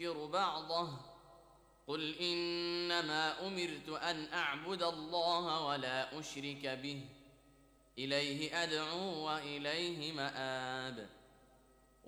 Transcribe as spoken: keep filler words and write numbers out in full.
ينكر بعضه قل إنما أمرت أن أعبد الله ولا أشرك به إليه أدعو وإليه مآب